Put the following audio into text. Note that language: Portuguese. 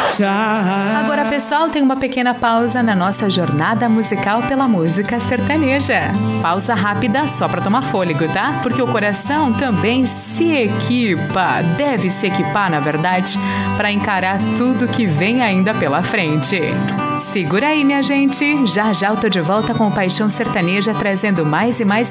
Agora, pessoal, tem uma pequena pausa na nossa jornada musical pela música sertaneja. Pausa rápida só para tomar fôlego, tá? Porque o coração também se equipa, deve se equipar, na verdade, para encarar tudo que vem ainda pela frente. Segura aí, minha gente. Já já eu tô de volta com o Paixão Sertaneja, trazendo mais e mais